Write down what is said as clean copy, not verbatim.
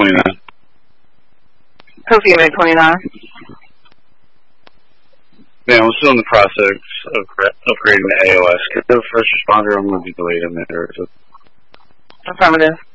29. Kofi Meg 29. Yeah, I'm still in the process of upgrading the AOS. Because the first responder, I'm going to be delayed a minute or two. Affirmative.